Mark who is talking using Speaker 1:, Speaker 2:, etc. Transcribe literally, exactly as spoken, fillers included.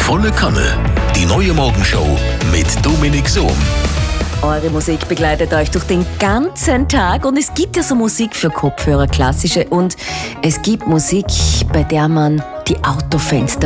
Speaker 1: Volle Kanne. Die neue Morgenshow mit Dominik Sohm.
Speaker 2: Eure Musik begleitet euch durch den ganzen Tag und es gibt ja so Musik für Kopfhörer, klassische, und es gibt Musik, bei der man die Autofenster